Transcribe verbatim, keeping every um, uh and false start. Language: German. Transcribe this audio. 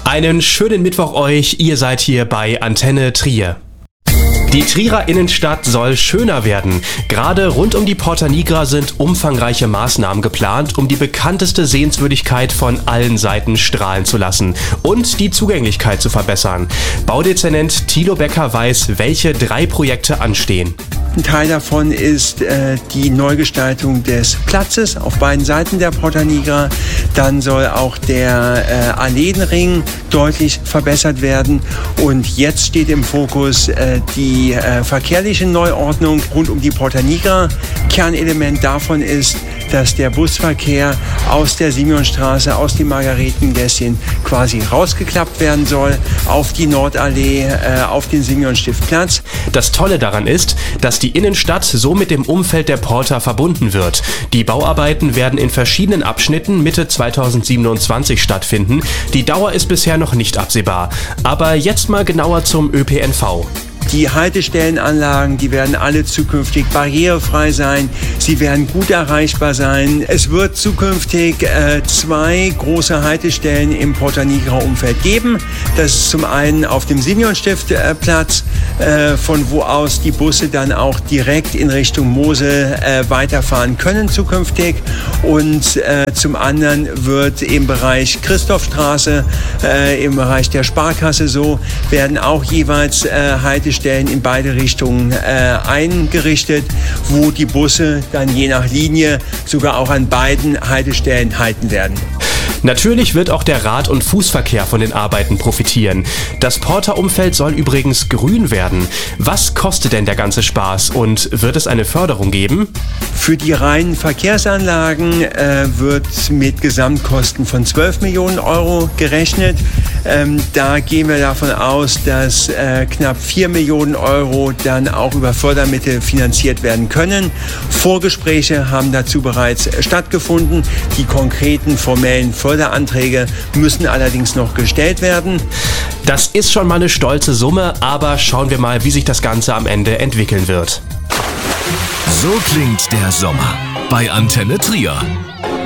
Einen schönen Mittwoch euch, ihr seid hier bei Antenne Trier. Die Trierer Innenstadt soll schöner werden. Gerade rund um die Porta Nigra sind umfangreiche Maßnahmen geplant, um die bekannteste Sehenswürdigkeit von allen Seiten strahlen zu lassen und die Zugänglichkeit zu verbessern. Baudezernent Thilo Becker weiß, welche drei Projekte anstehen. Ein Teil davon ist äh, die Neugestaltung des Platzes auf beiden Seiten der Porta Nigra. Dann soll auch der äh, Alleenring deutlich verbessert werden. Und jetzt steht im Fokus äh, die äh, verkehrliche Neuordnung rund um die Porta Nigra. Kernelement davon ist, dass der Busverkehr aus der Simeonstraße, aus dem Margaretengässchen quasi rausgeklappt werden soll auf die Nordallee, äh, auf den Simeonstiftplatz. Das Tolle daran ist, dass die Innenstadt so mit dem Umfeld der Porta verbunden wird. Die Bauarbeiten werden in verschiedenen Abschnitten Mitte zweitausendsiebenundzwanzig stattfinden. Die Dauer ist bisher noch nicht absehbar. Aber jetzt mal genauer zum Ö P N V. Die Haltestellenanlagen, die werden alle zukünftig barrierefrei sein. Sie werden gut erreichbar sein. Es wird zukünftig äh, zwei große Haltestellen im Porta Nigra-Umfeld geben. Das ist zum einen auf dem Simeonstiftplatz, äh, von wo aus die Busse dann auch direkt in Richtung Mosel äh, weiterfahren können zukünftig. Und äh, zum anderen wird im Bereich Christophstraße, äh, im Bereich der Sparkasse so, werden auch jeweils äh, Haltestellen in beide Richtungen äh, eingerichtet, wo die Busse dann je nach Linie sogar auch an beiden Haltestellen halten werden. Natürlich wird auch der Rad- und Fußverkehr von den Arbeiten profitieren. Das Porta-Umfeld soll übrigens grün werden. Was kostet denn der ganze Spaß und wird es eine Förderung geben? Für die reinen Verkehrsanlagen äh, wird mit Gesamtkosten von zwölf Millionen Euro gerechnet. Ähm, da gehen wir davon aus, dass äh, knapp vier Millionen Euro dann auch über Fördermittel finanziert werden können. Vorgespräche haben dazu bereits stattgefunden. Die konkreten formellen Förderanträge müssen allerdings noch gestellt werden. Das ist schon mal eine stolze Summe, aber schauen wir mal, wie sich das Ganze am Ende entwickeln wird. So klingt der Sommer bei Antenne Trier.